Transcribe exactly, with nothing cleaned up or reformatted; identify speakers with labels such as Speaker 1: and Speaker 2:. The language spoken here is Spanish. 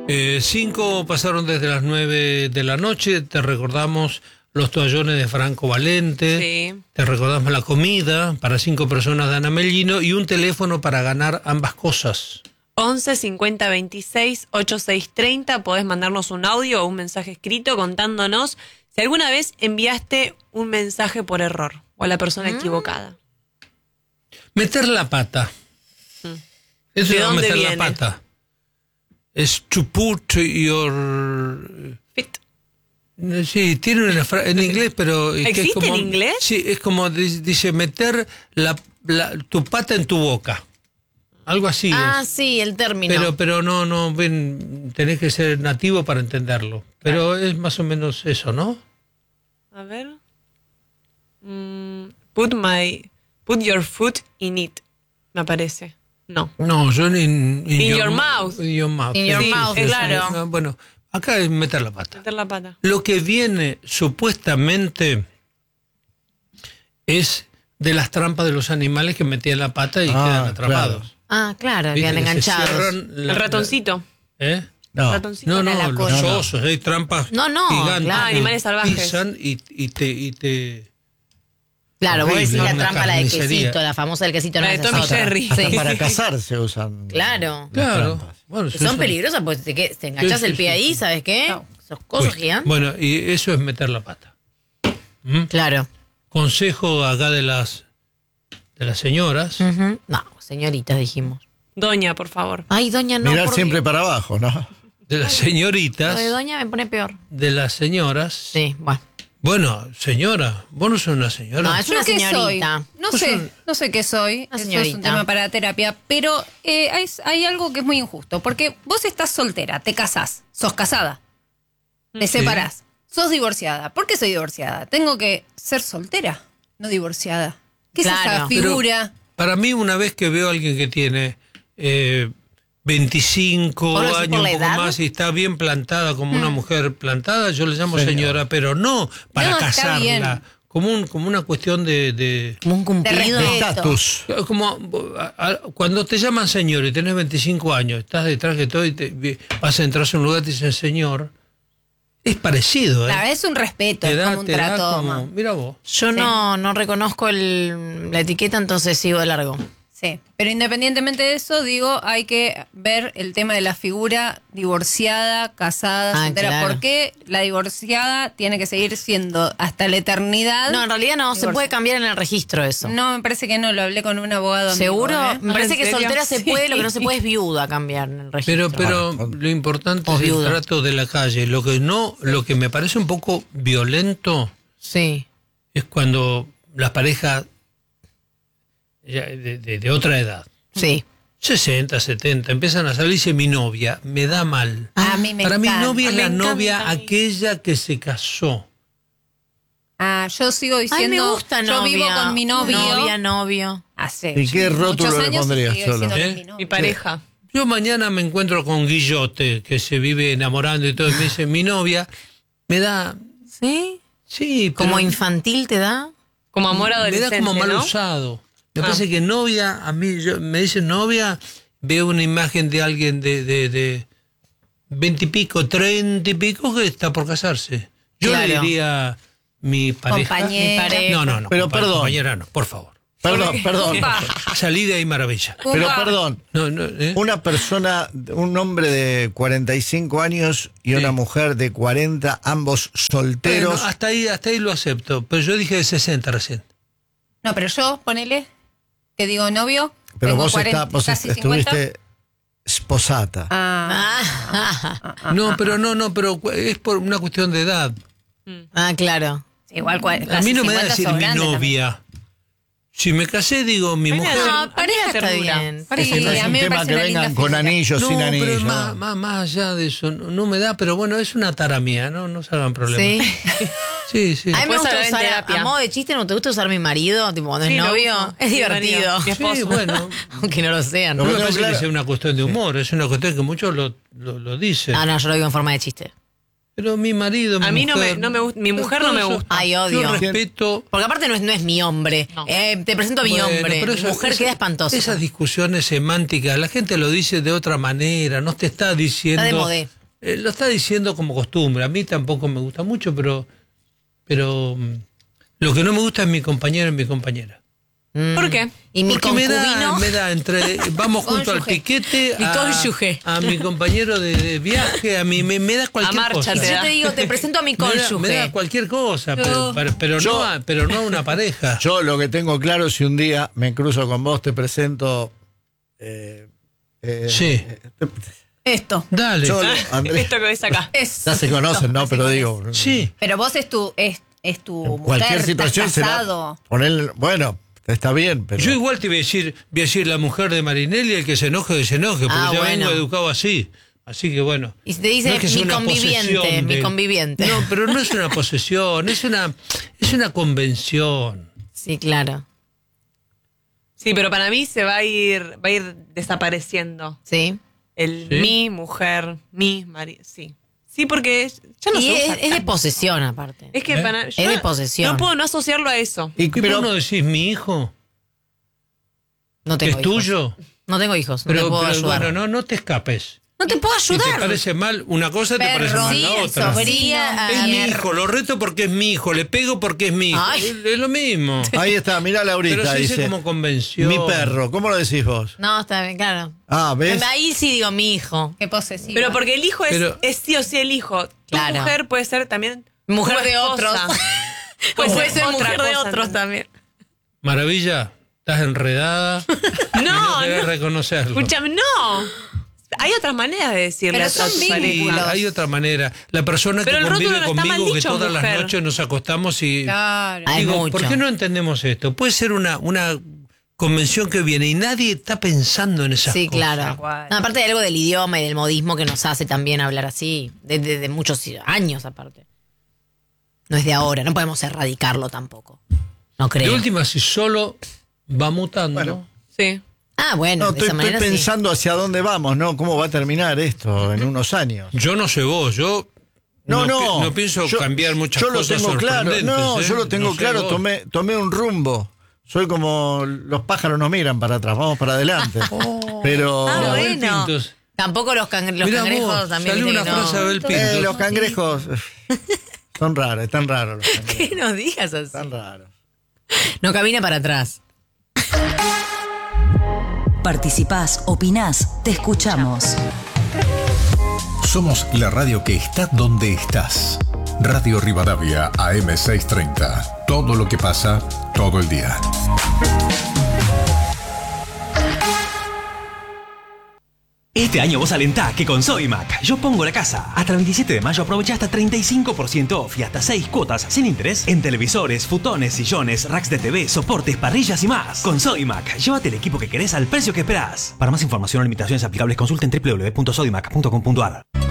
Speaker 1: Eh, cinco pasaron desde las nueve de la noche. Te recordamos los toallones de Franco Valente.
Speaker 2: Sí.
Speaker 1: Te recordamos la comida para cinco personas de Ana Mellino y un teléfono para ganar ambas cosas.
Speaker 2: once cincuenta veintiséis ochenta y seis treinta. Podés mandarnos un audio o un mensaje escrito contándonos si alguna vez enviaste un mensaje por error o a la persona mm. equivocada.
Speaker 1: Meter la pata.
Speaker 2: Mm.
Speaker 1: Eso
Speaker 2: ¿De
Speaker 1: es
Speaker 2: dónde
Speaker 1: meter
Speaker 2: viene?
Speaker 1: la pata. Es to put your...
Speaker 2: Fit.
Speaker 1: Sí, tiene una frase en inglés, pero...
Speaker 2: ¿Existe
Speaker 1: que es como,
Speaker 2: en inglés?
Speaker 1: Sí, es como dice meter la, la, tu pata en tu boca. Algo así
Speaker 3: Ah,
Speaker 1: es.
Speaker 3: sí, el término.
Speaker 1: Pero, pero no, no, ven, tenés que ser nativo para entenderlo. Pero
Speaker 2: Claro.
Speaker 1: es más o menos eso, ¿no?
Speaker 2: A ver. Mm, put my... Put your foot in it. Me parece. No.
Speaker 1: No, yo en...
Speaker 2: In your mouth.
Speaker 1: In your mouth.
Speaker 3: In your
Speaker 1: Sí,
Speaker 3: mouth,
Speaker 1: sí,
Speaker 3: claro.
Speaker 1: sí. Bueno, acá es meter la pata.
Speaker 2: Meter la pata.
Speaker 1: Lo que viene supuestamente es de las trampas de los animales que metían la pata y
Speaker 4: Ah,
Speaker 1: quedan atrapados.
Speaker 4: claro.
Speaker 3: Ah, claro,
Speaker 1: ¿Viste?
Speaker 3: quedan
Speaker 1: Que se
Speaker 3: enganchados.
Speaker 1: cierran la-
Speaker 2: El ratoncito.
Speaker 1: la- ¿Eh?
Speaker 4: No.
Speaker 2: Ratoncito.
Speaker 1: No,
Speaker 3: la
Speaker 1: no, los
Speaker 3: cola.
Speaker 1: osos, hay trampas
Speaker 3: No, no,
Speaker 1: gigantes.
Speaker 3: claro.
Speaker 2: Ah, animales salvajes.
Speaker 1: Pisan y, y te... Y te
Speaker 3: Claro, vos
Speaker 1: Horrible,
Speaker 3: decís la
Speaker 1: una
Speaker 3: trampa, la de
Speaker 1: carnicería.
Speaker 3: quesito, la famosa del quesito.
Speaker 2: La
Speaker 3: no
Speaker 2: de
Speaker 3: esa es
Speaker 2: Tom y
Speaker 3: otra.
Speaker 2: Jerry.
Speaker 4: Hasta
Speaker 3: Sí.
Speaker 4: para cazar se usan.
Speaker 3: Claro.
Speaker 1: Claro.
Speaker 4: trampas.
Speaker 1: Bueno,
Speaker 3: Que
Speaker 1: se
Speaker 3: son
Speaker 1: usan-
Speaker 3: peligrosas porque te, que- te enganchas
Speaker 1: Sí, sí,
Speaker 3: el pie
Speaker 1: sí,
Speaker 3: ahí,
Speaker 1: sí.
Speaker 3: ¿sabes qué?
Speaker 2: No.
Speaker 3: Esos cosas
Speaker 1: Uy,
Speaker 3: gigantes.
Speaker 1: Bueno, y eso es meter la pata. ¿Mm?
Speaker 3: Claro.
Speaker 1: Consejo acá de las de las señoras.
Speaker 3: Ujú. No, señoritas dijimos.
Speaker 2: Doña, por favor.
Speaker 3: Ay, doña, no.
Speaker 4: Mirar
Speaker 3: por-
Speaker 4: siempre para abajo, ¿no?
Speaker 1: De las
Speaker 3: Lo
Speaker 1: señoritas.
Speaker 3: de doña me pone peor.
Speaker 1: De las señoras.
Speaker 3: Sí, bueno.
Speaker 1: Bueno, señora, vos no sos una señora.
Speaker 3: No, es una
Speaker 5: ¿Yo qué
Speaker 3: señorita.
Speaker 5: soy? No
Speaker 1: Vos
Speaker 5: sé,
Speaker 1: sos-
Speaker 5: no sé qué soy.
Speaker 3: Una
Speaker 5: Eso es
Speaker 3: señorita.
Speaker 5: un tema para terapia. Pero eh, hay, hay algo que es muy injusto. Porque vos estás soltera, te casás, sos casada, te
Speaker 1: Sí.
Speaker 5: separás, sos divorciada. ¿Por qué soy divorciada? Tengo que ser soltera, no divorciada. ¿Qué es
Speaker 3: Claro.
Speaker 5: esa
Speaker 1: Pero
Speaker 5: figura?
Speaker 1: para mí, una vez que veo a alguien que tiene eh, veinticinco
Speaker 3: ¿Vos lo decís
Speaker 1: años,
Speaker 3: por
Speaker 1: un
Speaker 3: la
Speaker 1: poco
Speaker 3: edad?
Speaker 1: más, y está bien plantada como una mujer plantada, yo le llamo
Speaker 4: Señora.
Speaker 1: señora, pero no para
Speaker 5: No, está
Speaker 1: casarla.
Speaker 5: bien.
Speaker 1: Como, un, como una cuestión de... de
Speaker 3: Como un cumplido.
Speaker 5: De
Speaker 4: De
Speaker 5: respeto.
Speaker 4: estatus.
Speaker 1: como a- a- cuando te llaman señor y tenés veinticinco años, estás detrás de todo y te, vi- vas a entrar a un lugar y te dicen señor, es parecido, ¿eh?
Speaker 5: La verdad es un respeto,
Speaker 1: Te
Speaker 5: es
Speaker 1: da-
Speaker 5: como un
Speaker 1: te da
Speaker 5: trato.
Speaker 1: como-
Speaker 5: más.
Speaker 1: mira vos.
Speaker 3: Yo no, no reconozco el, la etiqueta, entonces sigo de largo.
Speaker 5: Sí, pero independientemente de eso, digo, hay que ver el tema de la figura divorciada, casada,
Speaker 3: Ah,
Speaker 5: soltera.
Speaker 3: claro.
Speaker 5: ¿Por qué la divorciada tiene que seguir siendo hasta la eternidad?
Speaker 3: No, en realidad no, se
Speaker 5: Divorcio.
Speaker 3: puede cambiar en el registro eso.
Speaker 5: No, me parece que no, lo hablé con un abogado. amigo,
Speaker 3: ¿Seguro?
Speaker 5: ¿eh?
Speaker 3: Me parece
Speaker 2: ¿En
Speaker 3: que
Speaker 2: serio?
Speaker 3: soltera se
Speaker 5: Sí.
Speaker 3: puede, lo que no se puede es viuda cambiar en el registro.
Speaker 1: Pero, pero
Speaker 4: Bueno,
Speaker 1: lo importante
Speaker 3: o
Speaker 1: es el
Speaker 3: viuda.
Speaker 1: trato de la calle. Lo que no, lo que me parece un poco violento
Speaker 3: Sí.
Speaker 1: es cuando las parejas ya de, de- de otra edad,
Speaker 3: Sí.
Speaker 1: sesenta, setenta, empiezan a salir y dice mi novia, me da mal.
Speaker 5: A mí me
Speaker 1: Para mí
Speaker 5: encanta.
Speaker 1: novia es
Speaker 2: Me
Speaker 1: la
Speaker 2: encanta
Speaker 1: novia
Speaker 2: a mí.
Speaker 1: aquella que se casó.
Speaker 5: Ah, yo sigo
Speaker 3: Ay,
Speaker 5: diciendo.
Speaker 3: me gusta novia.
Speaker 5: Yo vivo con mi novio.
Speaker 3: Novia, novio.
Speaker 5: Hace
Speaker 4: ¿Y qué
Speaker 5: muchos
Speaker 4: rótulo le
Speaker 5: años y
Speaker 4: pondrías
Speaker 5: sigo
Speaker 4: solo?
Speaker 5: diciendo que
Speaker 1: ¿Eh?
Speaker 5: es mi novio.
Speaker 2: Mi pareja.
Speaker 1: Yo mañana me encuentro con Guillote, que se vive enamorando y todo, y me dice, mi novia, me da...
Speaker 3: ¿Sí?
Speaker 1: Sí, pero
Speaker 3: ¿Como infantil te da?
Speaker 2: Como amor
Speaker 1: me
Speaker 2: adolescente,
Speaker 1: da como mal
Speaker 2: ¿no?
Speaker 1: usado. Me
Speaker 2: Ah.
Speaker 1: parece que novia, a mí, yo, me dice novia, veo una imagen de alguien de, de, de veinte y pico, treinta y pico que está por casarse. Yo le
Speaker 3: Claro.
Speaker 1: diría mi pareja.
Speaker 5: Compañera.
Speaker 3: Mi pareja.
Speaker 1: No, no, no.
Speaker 4: Pero
Speaker 1: compa-
Speaker 4: perdón.
Speaker 1: Compañera no, por favor.
Speaker 4: Perdón, perdón.
Speaker 1: Salí de ahí maravilla.
Speaker 4: Pero perdón.
Speaker 1: No, no, ¿eh?
Speaker 4: Una persona, un hombre de cuarenta y cinco años y una
Speaker 1: Sí.
Speaker 4: mujer de cuarenta, ambos solteros.
Speaker 1: Bueno, hasta ahí, hasta ahí lo acepto. Pero yo dije de sesenta recién.
Speaker 5: No, pero yo, ponele, que digo novio.
Speaker 4: pero
Speaker 5: tengo
Speaker 4: vos,
Speaker 5: cuarenta,
Speaker 4: está- vos
Speaker 5: casi
Speaker 4: estuviste
Speaker 5: cincuenta.
Speaker 4: sposata.
Speaker 5: Ah,
Speaker 3: Ah,
Speaker 1: No, pero no, no, pero cu- es por una cuestión de edad.
Speaker 3: ah, claro.
Speaker 5: igual cua-
Speaker 1: A
Speaker 5: casi
Speaker 1: mí no me da
Speaker 5: cincuenta
Speaker 1: decir
Speaker 5: sos
Speaker 1: mi
Speaker 5: grande también.
Speaker 1: novia. Si me casé, digo mi
Speaker 2: Venga,
Speaker 1: mujer.
Speaker 2: no,
Speaker 3: No, pareja está
Speaker 2: ternura.
Speaker 3: bien.
Speaker 2: Pareja
Speaker 5: Sí,
Speaker 4: no
Speaker 5: a
Speaker 4: es
Speaker 5: mí
Speaker 4: un
Speaker 5: me
Speaker 4: tema
Speaker 5: parece
Speaker 4: que
Speaker 5: una linda
Speaker 4: vengan con
Speaker 5: figura.
Speaker 4: anillos,
Speaker 1: No,
Speaker 4: sin
Speaker 1: pero
Speaker 4: anillos.
Speaker 1: es más, más, más allá de eso. No, no me da, pero bueno, es una tara mía, ¿no? No se hagan problemas.
Speaker 3: Sí.
Speaker 1: Sí, sí.
Speaker 3: A mí me
Speaker 2: Puedes
Speaker 3: gusta
Speaker 2: hablar en
Speaker 3: usar, a,
Speaker 2: terapia.
Speaker 3: a modo de chiste, ¿no te gusta usar mi marido? Tipo, cuando
Speaker 2: Sí,
Speaker 3: es
Speaker 2: lo
Speaker 3: novio.
Speaker 2: uso.
Speaker 3: Es
Speaker 2: Mi
Speaker 3: divertido.
Speaker 2: marido, mi esposo.
Speaker 1: Sí, bueno.
Speaker 3: Aunque no lo sean.
Speaker 1: No
Speaker 3: ¿no?
Speaker 1: me
Speaker 4: Lo
Speaker 1: parece
Speaker 4: claro.
Speaker 1: que sea una cuestión de humor, es una cuestión que muchos lo, lo, lo dicen.
Speaker 3: Ah, no, yo lo digo en forma de chiste.
Speaker 1: Pero mi marido, mi
Speaker 2: A mí no
Speaker 1: mujer,
Speaker 2: me- no me gusta- mi mujer no me
Speaker 1: Todo eso-
Speaker 2: gusta.
Speaker 3: Ay, odio.
Speaker 1: Yo respeto.
Speaker 3: Porque aparte no es, no es mi hombre.
Speaker 2: No.
Speaker 3: Eh, te presento a mi
Speaker 1: Bueno,
Speaker 3: hombre.
Speaker 1: pero
Speaker 3: Mi
Speaker 1: eso-
Speaker 3: mujer
Speaker 1: eso-
Speaker 3: queda espantosa.
Speaker 1: Esas discusiones semánticas, la gente lo dice de otra manera, no te está diciendo.
Speaker 3: Está de modé.
Speaker 1: Eh, lo está diciendo como costumbre. A mí tampoco me gusta mucho, pero. Pero. mm, Lo que no me gusta es mi compañero y mi compañera.
Speaker 3: Mm.
Speaker 2: ¿Por qué?
Speaker 3: Y mi
Speaker 1: Porque me da,
Speaker 3: concubino.
Speaker 1: me da entre. Vamos junto al
Speaker 5: Cónyuge.
Speaker 1: piquete.
Speaker 3: Mi
Speaker 1: a,
Speaker 3: cónyuge.
Speaker 1: a mi compañero de, de viaje, a mí me, me da cualquier
Speaker 2: A marcha
Speaker 1: cosa.
Speaker 3: Y
Speaker 2: te
Speaker 3: yo
Speaker 2: da.
Speaker 3: te digo, te presento a mi
Speaker 1: Me da,
Speaker 3: cónyuge.
Speaker 1: me da cualquier cosa, pero,
Speaker 3: No.
Speaker 1: pero, pero
Speaker 4: Yo-
Speaker 1: no a, pero no a una pareja.
Speaker 4: Yo lo que tengo claro, si un día me cruzo con vos, te presento. eh, eh,
Speaker 1: Sí.
Speaker 4: eh, te-
Speaker 5: Esto.
Speaker 1: Dale.
Speaker 4: yo, Andrés,
Speaker 2: Esto que ves acá.
Speaker 5: Es,
Speaker 4: ya se conocen, ¿no? Pero digo.
Speaker 1: Sí.
Speaker 5: Pero vos es tu, es, es tu
Speaker 4: en
Speaker 5: mujer,
Speaker 4: cualquier
Speaker 5: estás
Speaker 4: situación se
Speaker 5: casado.
Speaker 4: poner, bueno, está bien, pero.
Speaker 1: Yo igual te voy a decir, voy a decir la mujer de Marinelli, el que se enoje, que se enoje, porque
Speaker 3: Ah,
Speaker 1: ya
Speaker 3: bueno.
Speaker 1: vengo educado así. Así que bueno.
Speaker 3: Y te dice
Speaker 1: no es que sea
Speaker 3: mi
Speaker 1: una
Speaker 3: conviviente,
Speaker 1: posesión
Speaker 3: mi
Speaker 1: de-
Speaker 3: conviviente.
Speaker 1: No, pero no es una posesión, es una, es una convención.
Speaker 3: Sí, claro.
Speaker 2: Sí, pero para mí se va a ir, va a ir desapareciendo.
Speaker 3: Sí.
Speaker 2: El
Speaker 1: ¿Sí?
Speaker 2: mi mujer, mi marido. Sí. Sí, porque ya no
Speaker 3: y
Speaker 2: se
Speaker 3: es,
Speaker 2: usa
Speaker 3: es de
Speaker 2: tanto.
Speaker 3: posesión, aparte.
Speaker 2: Es que
Speaker 1: ¿Eh?
Speaker 2: para,
Speaker 3: Es de posesión.
Speaker 2: No puedo no asociarlo a eso.
Speaker 4: Y-
Speaker 1: ¿Y por
Speaker 4: pero-
Speaker 1: qué no decís mi hijo?
Speaker 3: No tengo
Speaker 1: ¿Es
Speaker 3: hijos.
Speaker 1: tuyo?
Speaker 3: No tengo hijos, no
Speaker 1: Pero,
Speaker 3: te puedo
Speaker 1: pero,
Speaker 3: ayudar.
Speaker 1: bueno, no, no te escapes.
Speaker 3: No te puedo
Speaker 1: Si te
Speaker 3: ayudar.
Speaker 1: parece mal una cosa, te parece
Speaker 5: Perro,
Speaker 1: mal
Speaker 5: sí,
Speaker 1: la
Speaker 5: el
Speaker 1: otra.
Speaker 5: sobrino.
Speaker 3: Sería,
Speaker 1: Es
Speaker 3: a
Speaker 1: mi
Speaker 3: ver,
Speaker 1: hijo, lo reto porque es mi hijo, le pego porque es mi hijo.
Speaker 3: Ay.
Speaker 1: Es, es lo mismo.
Speaker 4: Ahí está, mirá
Speaker 1: Pero
Speaker 4: Laurita,
Speaker 1: se dice
Speaker 4: dice.
Speaker 1: como convención.
Speaker 4: Mi perro, ¿cómo lo decís vos?
Speaker 3: No, está bien, claro.
Speaker 4: Ah, ¿ves?
Speaker 3: Ahí sí digo mi hijo.
Speaker 5: Qué posesiva.
Speaker 2: Pero porque el hijo es,
Speaker 1: Pero-
Speaker 2: es sí o sí el hijo. Tu
Speaker 3: Claro.
Speaker 2: mujer puede ser también
Speaker 3: Mujer
Speaker 2: tu
Speaker 3: de
Speaker 2: esposa.
Speaker 3: otros.
Speaker 2: Puede
Speaker 3: Puede
Speaker 2: ser
Speaker 3: ser
Speaker 2: otra
Speaker 3: mujer de
Speaker 2: cosa,
Speaker 3: otros
Speaker 2: ¿no?
Speaker 3: también.
Speaker 1: Maravilla, estás enredada. y no
Speaker 2: No,
Speaker 1: querés
Speaker 2: no.
Speaker 1: reconocerlo.
Speaker 2: Escúchame, no. Hay otras maneras de decirle
Speaker 5: Pero
Speaker 2: a
Speaker 5: son
Speaker 2: tu
Speaker 1: Sí,
Speaker 2: pareja.
Speaker 1: hay otra manera. La persona
Speaker 2: Pero
Speaker 1: que
Speaker 2: el rótulo
Speaker 1: convive
Speaker 2: no está mal
Speaker 1: conmigo, que
Speaker 2: dicho,
Speaker 1: todas las
Speaker 2: mujer.
Speaker 1: noches nos acostamos y
Speaker 5: Claro.
Speaker 3: Ay,
Speaker 1: digo,
Speaker 3: mucho.
Speaker 1: ¿por qué no entendemos esto? Puede ser una, una convención que viene y nadie está pensando en esas
Speaker 3: Sí,
Speaker 1: cosas.
Speaker 3: claro.
Speaker 5: Igual.
Speaker 3: No, aparte de algo del idioma y del modismo que nos hace también hablar así, desde de muchos años aparte. No es de ahora, no podemos erradicarlo tampoco. No
Speaker 1: De
Speaker 3: creo.
Speaker 1: última, si solo va mutando.
Speaker 4: Bueno.
Speaker 2: Sí.
Speaker 3: Ah, bueno,
Speaker 4: No,
Speaker 3: de
Speaker 4: estoy,
Speaker 3: esa
Speaker 4: estoy
Speaker 3: manera sí.
Speaker 4: pensando hacia dónde vamos, ¿no? ¿Cómo va a terminar esto en unos años?
Speaker 1: Yo no sé vos, yo
Speaker 4: No, no.
Speaker 1: pi- no pienso
Speaker 4: Yo-
Speaker 1: cambiar muchas
Speaker 4: yo
Speaker 1: cosas
Speaker 4: lo tengo claro.
Speaker 1: sorprendentes,
Speaker 4: No,
Speaker 1: ¿eh?
Speaker 4: yo lo tengo
Speaker 1: No sé
Speaker 4: claro.
Speaker 1: vos.
Speaker 4: Tomé, tomé un rumbo. Soy como los pájaros no miran para atrás, vamos para adelante. Pero
Speaker 3: Ah,
Speaker 1: Mira, Abel
Speaker 3: bueno.
Speaker 1: Pintos.
Speaker 3: Tampoco los, cangre- los
Speaker 1: Mirá
Speaker 3: cangrejos
Speaker 1: vos,
Speaker 3: también.
Speaker 1: salió
Speaker 3: viste
Speaker 1: una
Speaker 3: que no.
Speaker 1: frase de Abel Pintos.
Speaker 4: eh, los cangrejos son raros, están raros los cangrejos.
Speaker 3: ¿Qué nos digas así?
Speaker 4: Están raros.
Speaker 3: No camina para atrás.
Speaker 6: Participás, opinás, te escuchamos.
Speaker 7: Somos la radio que está donde estás. Radio Rivadavia A M seiscientos treinta. Todo lo que pasa, todo el día.
Speaker 8: Este año vos alentá que con Sodimac yo pongo la casa. Hasta el veintisiete de mayo aprovecha hasta treinta y cinco por ciento off y hasta seis cuotas sin interés en televisores, futones, sillones, racks de T V, soportes, parrillas y más. Con Sodimac, llévate el equipo que querés al precio que esperás. Para más información o limitaciones aplicables consulten doble u doble u doble u punto sodimac punto com punto a r.